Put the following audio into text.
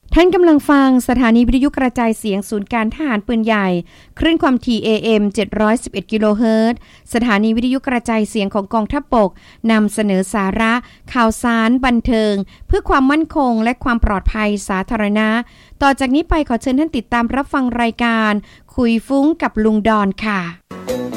ท่านกำลังฟังสถานีวิทยุกระจายเสียงศูนย์การทหารปืนใหญ่คลื่นความถี่ AM 711 กิโลเฮิรตซ์สถานีวิทยุกระจายเสียงของกองทัพบกนำเสนอสาระข่าวสารบันเทิงเพื่อความมั่นคงและความปลอดภัยสาธารณะต่อจากนี้ไปขอเชิญท่านติดตามรับฟังรายการคุยฟุ้งกับลุงดอนค่ะ